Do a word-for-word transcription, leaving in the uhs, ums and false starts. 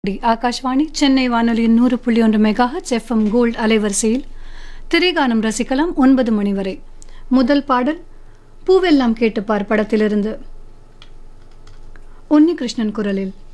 D Akashvani Chennai வானொலியின் நூறு புள்ளி ஒன்று மெகாஹெட்ஸ் எஃப்எம் கோல்ட் அலைவரிசையில் திரைகானம் ரசிக்கலாம் ஒன்பது மணி வரை. முதல் பாடல் பூவெல்லாம் கேட்டுப்பார் படத்திலிருந்து உன்னிகிருஷ்ணன் குரலில்.